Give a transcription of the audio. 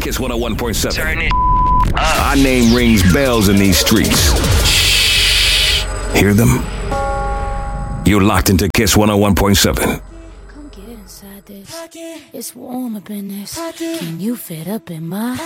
Kiss 101.7. Turn it Our name rings bells in these streets. Shh. Hear them? You're locked into Kiss 101.7. Come get inside this. It's warm up in this. Can you fit up in my